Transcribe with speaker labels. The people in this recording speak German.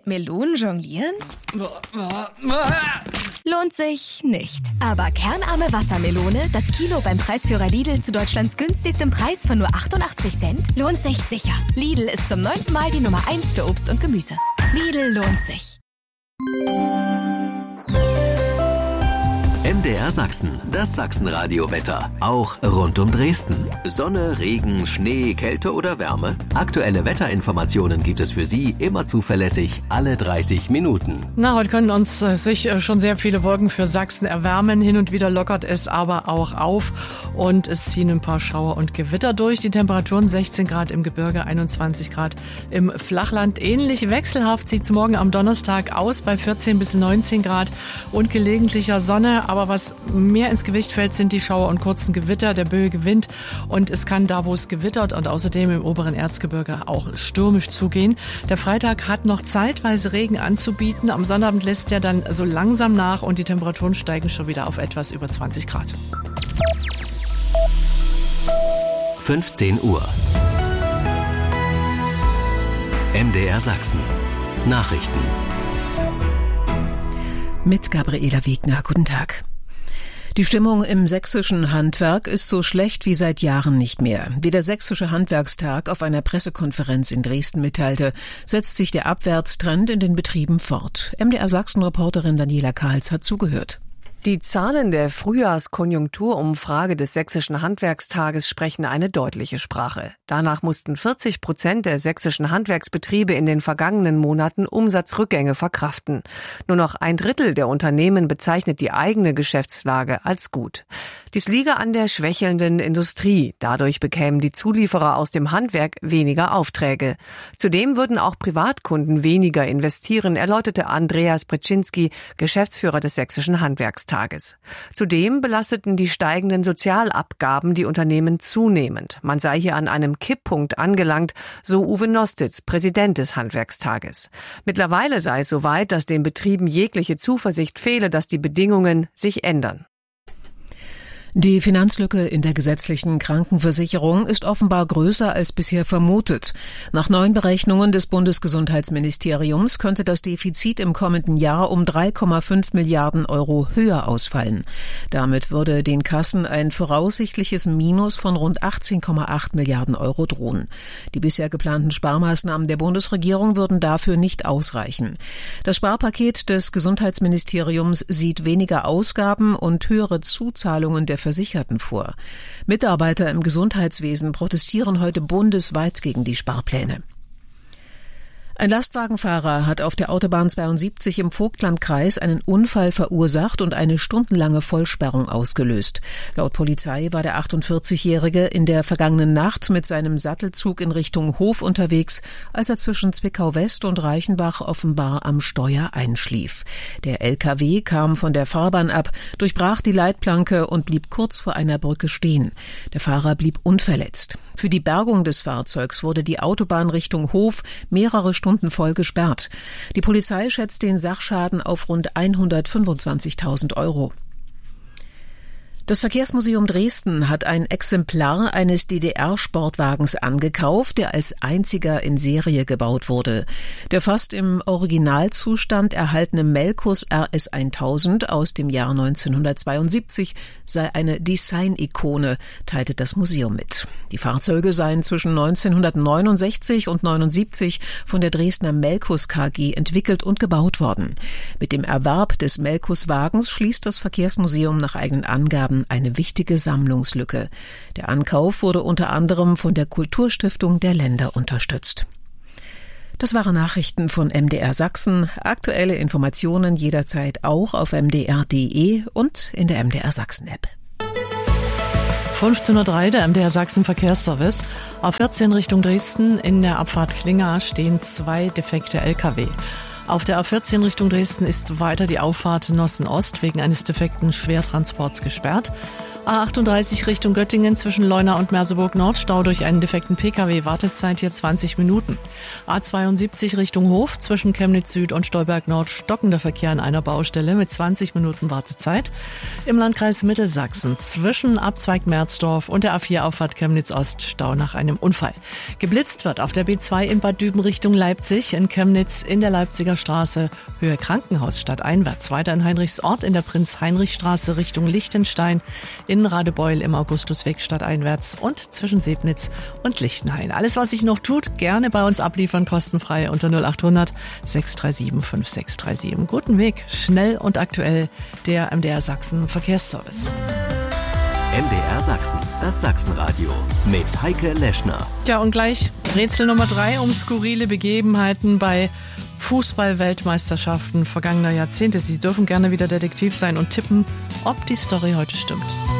Speaker 1: Mit Melonen jonglieren? Lohnt sich nicht. Aber kernarme Wassermelone, das Kilo beim Preisführer Lidl zu Deutschlands günstigstem Preis von nur 88 Cent, lohnt sich sicher. Lidl ist zum 9. Mal die Nummer 1 für Obst und Gemüse. Lidl lohnt sich.
Speaker 2: MDR Sachsen, das Sachsenradio-Wetter. Auch rund um Dresden. Sonne, Regen, Schnee, Kälte oder Wärme? Aktuelle Wetterinformationen gibt es für Sie immer zuverlässig alle 30 Minuten.
Speaker 3: Heute können uns sich schon sehr viele Wolken für Sachsen erwärmen. Hin und wieder lockert es aber auch auf und es ziehen ein paar Schauer und Gewitter durch. Die Temperaturen 16 Grad im Gebirge, 21 Grad im Flachland. Ähnlich wechselhaft sieht es morgen am Donnerstag aus bei 14 bis 19 Grad und gelegentlicher Sonne. Aber was mehr ins Gewicht fällt, sind die Schauer und kurzen Gewitter, der böige Wind. Und es kann da, wo es gewittert und außerdem im oberen Erzgebirge auch stürmisch zugehen. Der Freitag hat noch zeitweise Regen anzubieten. Am Sonnabend lässt er dann so langsam nach und die Temperaturen steigen schon wieder auf etwas über 20 Grad.
Speaker 2: 15 Uhr. MDR Sachsen. Nachrichten.
Speaker 4: Mit Gabriela Wegner. Guten Tag. Die Stimmung im sächsischen Handwerk ist so schlecht wie seit Jahren nicht mehr. Wie der Sächsische Handwerkstag auf einer Pressekonferenz in Dresden mitteilte, setzt sich der Abwärtstrend in den Betrieben fort. MDR-Sachsen-Reporterin Daniela Kahls hat zugehört.
Speaker 5: Die Zahlen der Frühjahrskonjunkturumfrage des Sächsischen Handwerkstages sprechen eine deutliche Sprache. Danach mussten 40% der sächsischen Handwerksbetriebe in den vergangenen Monaten Umsatzrückgänge verkraften. Nur noch 1/3 der Unternehmen bezeichnet die eigene Geschäftslage als gut. Dies liege an der schwächelnden Industrie. Dadurch bekämen die Zulieferer aus dem Handwerk weniger Aufträge. Zudem würden auch Privatkunden weniger investieren, erläuterte Andreas Brzezinski, Geschäftsführer des Sächsischen Handwerkstages. Zudem belasteten die steigenden Sozialabgaben die Unternehmen zunehmend. Man sei hier an einem Kipppunkt angelangt, so Uwe Nostitz, Präsident des Handwerkstages. Mittlerweile sei es soweit, dass den Betrieben jegliche Zuversicht fehle, dass die Bedingungen sich ändern.
Speaker 4: Die Finanzlücke in der gesetzlichen Krankenversicherung ist offenbar größer als bisher vermutet. Nach neuen Berechnungen des Bundesgesundheitsministeriums könnte das Defizit im kommenden Jahr um 3,5 Milliarden Euro höher ausfallen. Damit würde den Kassen ein voraussichtliches Minus von rund 18,8 Milliarden Euro drohen. Die bisher geplanten Sparmaßnahmen der Bundesregierung würden dafür nicht ausreichen. Das Sparpaket des Gesundheitsministeriums sieht weniger Ausgaben und höhere Zuzahlungen der Versicherten vor. Mitarbeiter im Gesundheitswesen protestieren heute bundesweit gegen die Sparpläne. Ein Lastwagenfahrer hat auf der Autobahn 72 im Vogtlandkreis einen Unfall verursacht und eine stundenlange Vollsperrung ausgelöst. Laut Polizei war der 48-Jährige in der vergangenen Nacht mit seinem Sattelzug in Richtung Hof unterwegs, als er zwischen Zwickau-West und Reichenbach offenbar am Steuer einschlief. Der LKW kam von der Fahrbahn ab, durchbrach die Leitplanke und blieb kurz vor einer Brücke stehen. Der Fahrer blieb unverletzt. Für die Bergung des Fahrzeugs wurde die Autobahn Richtung Hof mehrere Stunden voll gesperrt. Die Polizei schätzt den Sachschaden auf rund 125.000 Euro. Das Verkehrsmuseum Dresden hat ein Exemplar eines DDR-Sportwagens angekauft, der als einziger in Serie gebaut wurde. Der fast im Originalzustand erhaltene Melkus RS 1000 aus dem Jahr 1972 sei eine Design-Ikone, teilte das Museum mit. Die Fahrzeuge seien zwischen 1969 und 1979 von der Dresdner Melkus KG entwickelt und gebaut worden. Mit dem Erwerb des Melkus-Wagens schließt das Verkehrsmuseum nach eigenen Angaben eine wichtige Sammlungslücke. Der Ankauf wurde unter anderem von der Kulturstiftung der Länder unterstützt. Das waren Nachrichten von MDR Sachsen. Aktuelle Informationen jederzeit auch auf mdr.de und in der MDR Sachsen App.
Speaker 3: 15:03 Uhr, der MDR Sachsen Verkehrsservice. Auf 14 Richtung Dresden in der Abfahrt Klinga stehen 2 defekte Lkw. Auf der A14 Richtung Dresden ist weiter die Auffahrt Nossen-Ost wegen eines defekten Schwertransports gesperrt. A38 Richtung Göttingen zwischen Leuna und Merseburg-Nord, Stau durch einen defekten Pkw, Wartezeit hier 20 Minuten. A72 Richtung Hof zwischen Chemnitz Süd und Stolberg-Nord, stockender Verkehr an einer Baustelle mit 20 Minuten Wartezeit. Im Landkreis Mittelsachsen zwischen Abzweig Merzdorf und der A4 Auffahrt Chemnitz-Ost, Stau nach einem Unfall. Geblitzt wird auf der B2 in Bad Düben Richtung Leipzig, in Chemnitz in der Leipziger Straße, Höhe Krankenhaus stadteinwärts. Weiter in Heinrichsort in der Prinz-Heinrich-Straße Richtung Lichtenstein, in Radebeul im Augustusweg stadteinwärts und zwischen Sebnitz und Lichtenhain. Alles, was sich noch tut, gerne bei uns abliefern, kostenfrei unter 0800 637 5637. Guten Weg, schnell und aktuell, der MDR Sachsen Verkehrsservice.
Speaker 2: MDR Sachsen, das Sachsenradio mit Heike Leschner.
Speaker 3: Ja, und gleich Rätsel Nummer 3 um skurrile Begebenheiten bei Fußball-Weltmeisterschaften vergangener Jahrzehnte. Sie dürfen gerne wieder Detektiv sein und tippen, ob die Story heute stimmt.